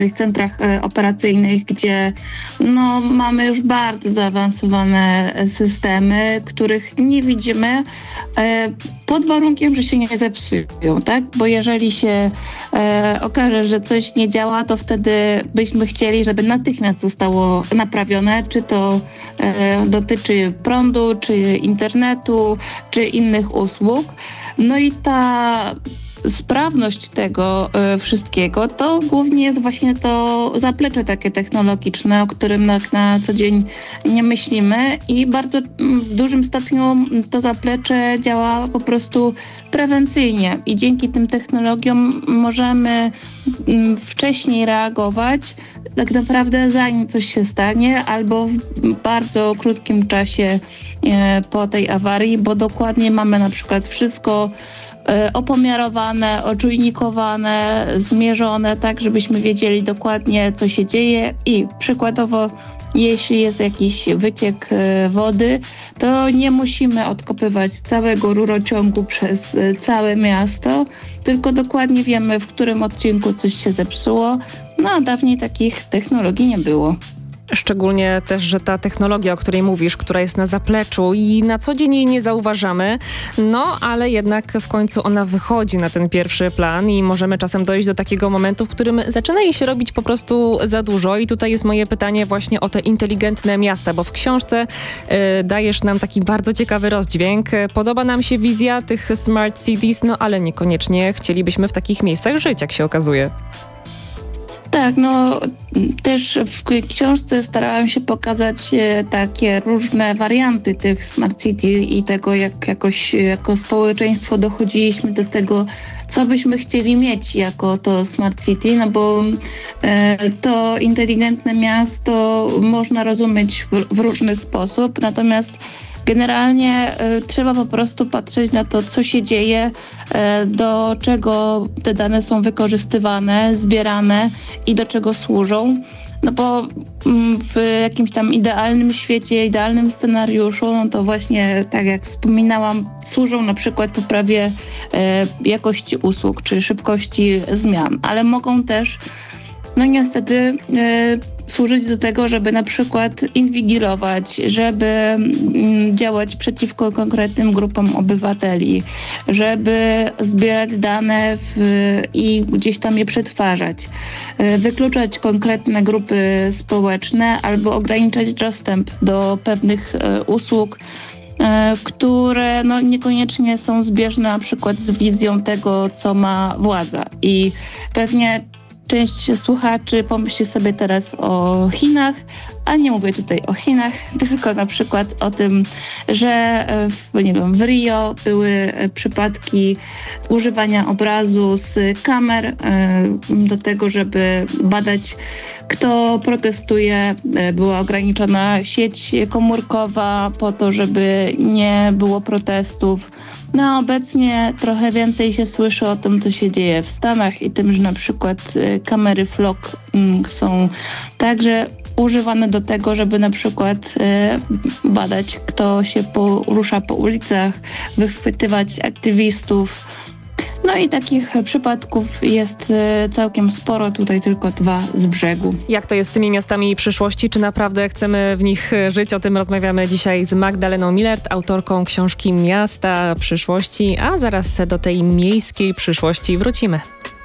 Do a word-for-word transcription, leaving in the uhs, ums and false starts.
centrach operacyjnych, gdzie no, mamy już bardzo zaawansowane systemy, których nie widzimy, pod warunkiem, że się nie zepsują, tak? Bo jeżeli się e, okaże, że coś nie działa, to wtedy byśmy chcieli, żeby natychmiast zostało naprawione, czy to e, dotyczy prądu, czy internetu, czy innych usług. No i ta sprawność tego y, wszystkiego to głównie jest właśnie to zaplecze takie technologiczne, o którym na, na co dzień nie myślimy i bardzo w dużym stopniu to zaplecze działa po prostu prewencyjnie i dzięki tym technologiom możemy m, wcześniej reagować tak naprawdę zanim coś się stanie albo w bardzo krótkim czasie e, po tej awarii, bo dokładnie mamy na przykład wszystko opomiarowane, oczujnikowane, zmierzone, tak żebyśmy wiedzieli dokładnie, co się dzieje i przykładowo jeśli jest jakiś wyciek wody, to nie musimy odkopywać całego rurociągu przez całe miasto, tylko dokładnie wiemy, w którym odcinku coś się zepsuło. No a dawniej takich technologii nie było. Szczególnie też, że ta technologia, o której mówisz, która jest na zapleczu i na co dzień jej nie zauważamy, no ale jednak w końcu ona wychodzi na ten pierwszy plan i możemy czasem dojść do takiego momentu, w którym zaczyna jej się robić po prostu za dużo. I tutaj jest moje pytanie właśnie o te inteligentne miasta, bo w książce y, dajesz nam taki bardzo ciekawy rozdźwięk. Podoba nam się wizja tych smart cities, no ale niekoniecznie chcielibyśmy w takich miejscach żyć, jak się okazuje. Tak, no też w książce starałam się pokazać takie różne warianty tych smart city i tego, jak jakoś jako społeczeństwo dochodziliśmy do tego, co byśmy chcieli mieć jako to smart city, no bo e, to inteligentne miasto można rozumieć w, w różny sposób, natomiast generalnie y, trzeba po prostu patrzeć na to, co się dzieje, y, do czego te dane są wykorzystywane, zbierane i do czego służą. No bo mm, w jakimś tam idealnym świecie, idealnym scenariuszu, no to właśnie, tak jak wspominałam, służą na przykład poprawie y, jakości usług czy szybkości zmian, ale mogą też no niestety y, służyć do tego, żeby na przykład inwigilować, żeby mm, działać przeciwko konkretnym grupom obywateli, żeby zbierać dane w, i gdzieś tam je przetwarzać, y, wykluczać konkretne grupy społeczne albo ograniczać dostęp do pewnych y, usług, które no, niekoniecznie są zbieżne na przykład z wizją tego, co ma władza. I pewnie część słuchaczy pomyśli sobie teraz o Chinach, a nie mówię tutaj o Chinach, tylko na przykład o tym, że w, nie wiem, w Rio były przypadki używania obrazu z kamer do tego, żeby badać, kto protestuje. Była ograniczona sieć komórkowa po to, żeby nie było protestów. No obecnie trochę więcej się słyszy o tym, co się dzieje w Stanach i tym, że na przykład kamery flock są także używane do tego, żeby na przykład badać, kto się porusza po ulicach, wychwytywać aktywistów. No i takich przypadków jest całkiem sporo, tutaj tylko dwa z brzegu. Jak to jest z tymi miastami przyszłości? Czy naprawdę chcemy w nich żyć? O tym rozmawiamy dzisiaj z Magdaleną Millert, autorką książki Miasta przyszłości, a zaraz do tej miejskiej przyszłości wrócimy.